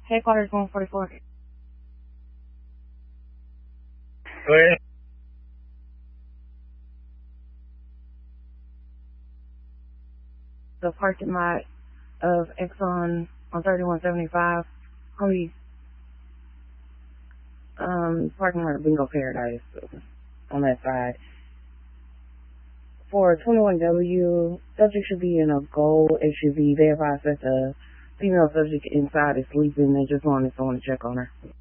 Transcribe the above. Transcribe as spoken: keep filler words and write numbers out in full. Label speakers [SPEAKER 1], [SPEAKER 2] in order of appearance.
[SPEAKER 1] Headquarters one forty-four.
[SPEAKER 2] Go ahead.
[SPEAKER 1] The parking lot of Exxon on thirty-one seventy-five. Please. Um, parking lot of Bingo Paradise on that side. For twenty-one W, subject should be in a gold S U V. They advise that the female subject inside is sleeping. They just wanted someone to check on her.